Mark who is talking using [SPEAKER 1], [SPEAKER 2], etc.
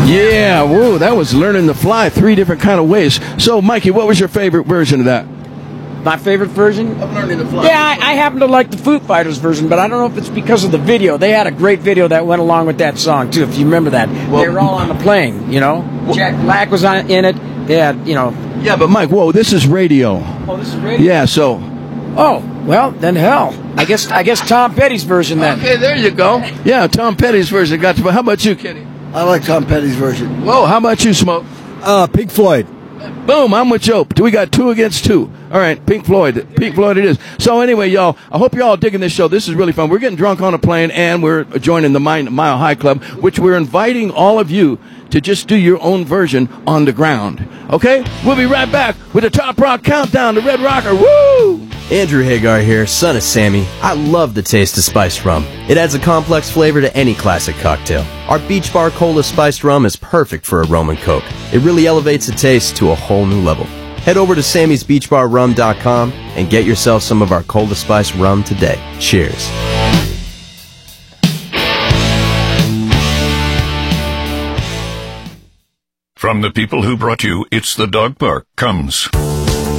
[SPEAKER 1] Yeah, whoa, that was learning to fly 3 different kind of ways. So, Mikey, what was your favorite version of that?
[SPEAKER 2] My favorite version?
[SPEAKER 1] Of learning to fly.
[SPEAKER 2] Yeah, I happen to like the Foo Fighters version, but I don't know if it's because of the video. They had a great video that went along with that song, too, if you remember that.
[SPEAKER 1] Well,
[SPEAKER 2] they were all on the plane, you know? Jack Black was in it. They had, you know...
[SPEAKER 1] Yeah, but Mike, whoa, this is radio.
[SPEAKER 2] Oh, this is radio?
[SPEAKER 1] Yeah, so...
[SPEAKER 2] Oh, well, then hell. I guess Tom Petty's version then.
[SPEAKER 1] Okay, there you go. Yeah, Tom Petty's version got to... How about you, Kenny?
[SPEAKER 3] I like Tom Petty's version.
[SPEAKER 1] Whoa, how about you, Smoke?
[SPEAKER 3] Pink Floyd.
[SPEAKER 1] Boom, I'm with Joe. We got 2 against 2. All right, Pink Floyd. Pink Floyd it is. So anyway, y'all, I hope you're all digging this show. This is really fun. We're getting drunk on a plane, and we're joining the Mile High Club, which we're inviting all of you to just do your own version on the ground. Okay? We'll be right back with the Top Rock Countdown, the Red Rocker. Woo!
[SPEAKER 4] Andrew Hagar here, son of Sammy. I love the taste of spiced rum. It adds a complex flavor to any classic cocktail. Our Beach Bar Cola Spiced Rum is perfect for a rum and coke. It really elevates the taste to a whole new level. Head over to sammysbeachbarrum.com and get yourself some of our Cola Spiced Rum today. Cheers.
[SPEAKER 5] From the people who brought you It's the Dog Park comes